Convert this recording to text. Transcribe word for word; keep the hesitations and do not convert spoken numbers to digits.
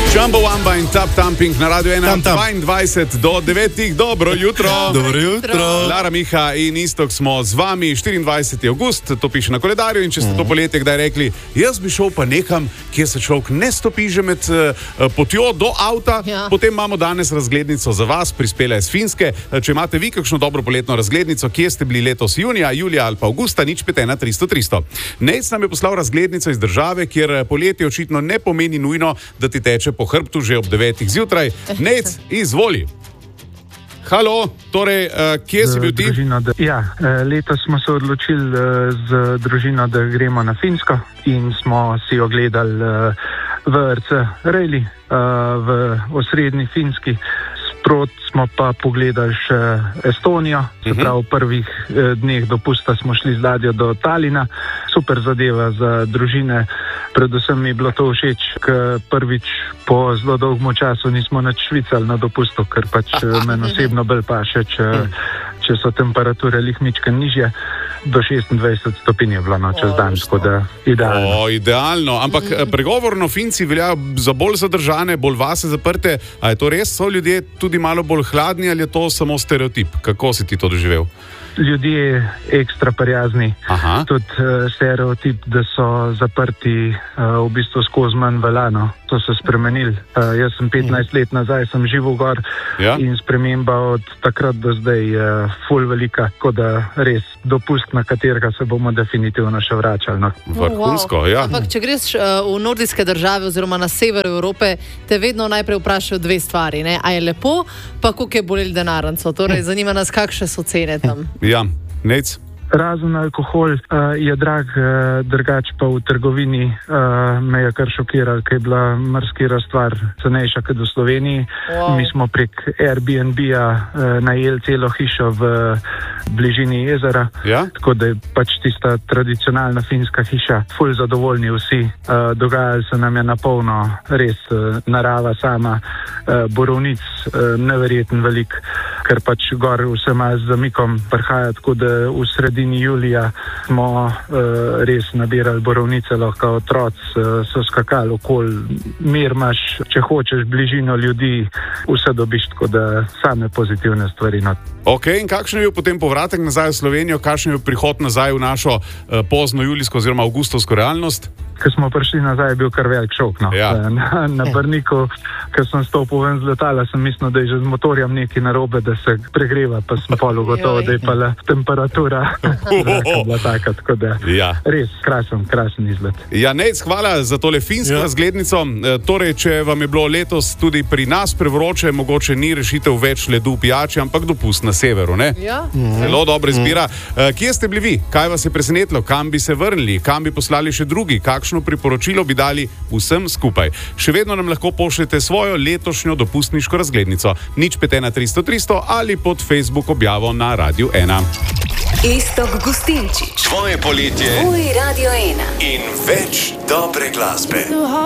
Jumbo Wamba in Tap Tamping na Radio ena, Tam, tam. dvaindvajset do devetih. Dobro jutro. Dobro jutro. Lara, Miha in Istok smo z vami. štiriindvajseti avgust, to piše na koledarju. In če ste to poletje kdaj rekli, jaz bi šel pa nekam, kjer se človek ne stopi že med uh, potjo do avta, Ja. potem imamo danes razglednico za vas, prispela je z Finske. Če imate vi kakšno dobro poletno razglednico, kje ste bili letos junija, julija ali pa avgusta, nič pet ena tristo tristo. Nejc nam je poslal razglednico iz države, kjer poletje očitno ne pomeni nujno, da ti teče po hrbtu že ob devetih zjutraj. Nejc, izvoli. Halo, torej, uh, kje si bil ti? Družino, da, ja, eh, letos smo se odločili eh, z družino, da gremo na Finsko in smo si ogledali eh, V R C Rejli eh, v osrednji Finski. Sprot smo pa pogledali še Estonijo, se pravi v prvih eh, dneh dopusta smo šli z ladjo do Talina. Super zadeva za družine, predvsem mi je bilo to všeč, ker prvič po zelo dolgem času nismo nič švicali na dopustu, ker pač eh, meni osebno bolj paše, če, če so temperature lihmičke nižje. Do šestindvajset stopinj je bilo no, čez dan, tako da idealno. O, idealno. Ampak mm. pregovorno Finci veljajo za bolj zadržane, bolj vase zaprte. A je to res? So ljudje tudi malo bolj hladni ali je to samo stereotip? Kako si ti to doživel? Ljudje ekstra prijazni. Aha. Tudi uh, stereotip, da so zaprti uh, v bistvu skozi manj veljano. To so spremenili. Uh, jaz sem petnajst let nazaj, sem živel gor Ja. in sprememba od takrat do zdaj je uh, ful velika, tako da res dopust, na katerega se bomo definitivno še vračali. No. Vrhunsko, Wow. ja. Ampak, če greš uh, v nordijske države oziroma na sever Evrope, te vedno najprej vprašajo dve stvari. Ne? A je lepo, pa koliko je bolel denarnico. Torej, zanima nas, kakšne so cene tam. Ja, Nejc. Razen alkohol uh, je drag, uh, drugač pa v trgovini uh, me je kar šokiral, ker je bila marsikera stvar cenejša kot v Sloveniji. Wow. Mi smo prek Airbnb-a uh, najeli celo hišo v bližini jezera, Ja? tako da je pač tista tradicionalna finska hiša, ful zadovoljni vsi. Uh, dogajalo se nam je na polno, res uh, narava sama, uh, borovnic uh, neverjeten velik, ker pač gor vse ima z zamikom prihaja, tako da v sredini julija smo uh, res nabirali borovnice, lahko otroci uh, so skakali okoli, mir imaš, če hočeš bližino ljudi, vse dobiš, tako da same pozitivne stvari. No. Ok, in kakšen je bil potem povratek nazaj v Slovenijo, kakšen je bil prihod nazaj v našo uh, pozno julijsko oziroma avgustovsko realnost? Ko smo prišli nazaj, je bil kar velik šok. No. Ja. Na, na Brniku, ko sem stopil ven z letala, sem mislil, da je že z motorjem nekaj narobe, da se pregreva, pa sem pol ugotovil, da je pa le temperatura zraka bila taka, tako da Ja. res krasen, krasen izlet. Ja, Nejc, hvala za tole finsko Ja. razglednico. E, torej, če vam je bilo letos tudi pri nas prevroče, mogoče ni rešitev več ledu v pijači, ampak dopust na severu, ne? Ja? Zelo dobra izbira. E, kje ste bili vi? Kaj vas je presenetilo? Kam bi se vrnili? Kam bi poslali še drugi? Kakšno priporočilo bi dali vsem skupaj? Še vedno nam lahko pošljete svojo letošnjo dopustniško razglednico. nič pet ena tristo tristo ali pod Facebook objavo na Radiu ena. Istok Gustinčič, Tvoje poletje tvoj Radio ena. in več dobre glasbe.